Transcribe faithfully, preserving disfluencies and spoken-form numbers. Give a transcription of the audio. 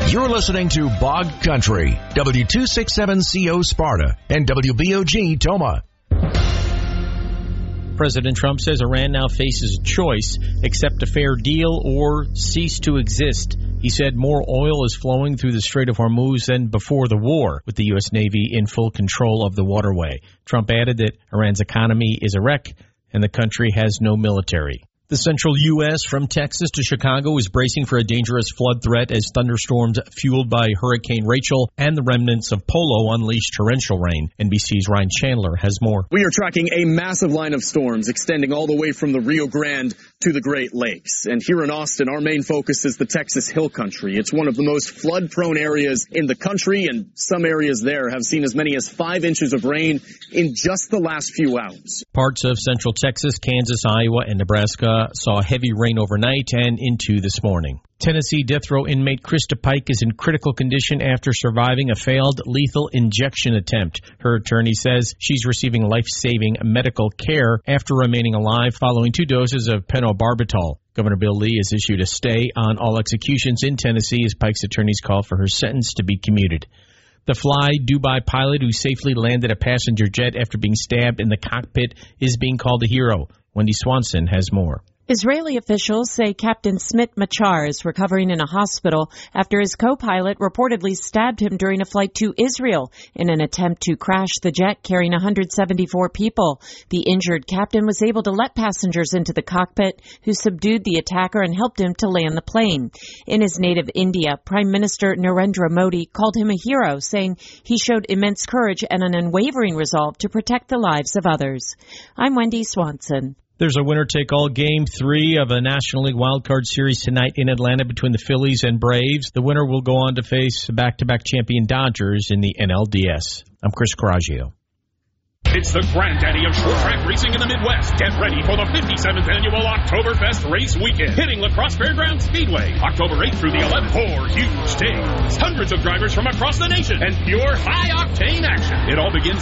You're listening to Bog Country, W two sixty-seven C O Sparta and W B O G Toma. President Trump says Iran now faces a choice: accept a fair deal or cease to exist. He said more oil is flowing through the Strait of Hormuz than before the war, with the U S. Navy in full control of the waterway. Trump added that Iran's economy is a wreck and the country has no military. The central U S from Texas to Chicago is bracing for a dangerous flood threat as thunderstorms fueled by Hurricane Rachel and the remnants of Polo unleash torrential rain. N B C's Ryan Chandler has more. We are tracking a massive line of storms extending all the way from the Rio Grande to the Great Lakes. And here in Austin, our main focus is the Texas Hill Country. It's one of the most flood-prone areas in the country, and some areas there have seen as many as five inches of rain in just the last few hours. Parts of central Texas, Kansas, Iowa, and Nebraska saw heavy rain overnight and into this morning. Tennessee death row inmate Krista Pike is in critical condition after surviving a failed lethal injection attempt. Her attorney says she's receiving life-saving medical care after remaining alive following two doses of pentobarbital. Governor Bill Lee has issued a stay on all executions in Tennessee as Pike's attorneys call for her sentence to be commuted. The Fly Dubai pilot who safely landed a passenger jet after being stabbed in the cockpit is being called a hero. Wendy Swanson has more. Israeli officials say Captain Smit Machar is recovering in a hospital after his co-pilot reportedly stabbed him during a flight to Israel in an attempt to crash the jet carrying one hundred seventy-four people. The injured captain was able to let passengers into the cockpit, who subdued the attacker and helped him to land the plane. In his native India, Prime Minister Narendra Modi called him a hero, saying he showed immense courage and an unwavering resolve to protect the lives of others. I'm Wendy Swanson. There's a winner-take-all game three of a National League wildcard series tonight in Atlanta between the Phillies and Braves. The winner will go on to face back-to-back champion Dodgers in the N L D S. I'm Chris Coraggio. It's the granddaddy of short track racing in the Midwest. Get ready for the fifty-seventh annual Oktoberfest race weekend, hitting La Crosse Fairgrounds Speedway, October eighth through the eleventh. Four huge days, hundreds of drivers from across the nation, and pure high-octane action. It all begins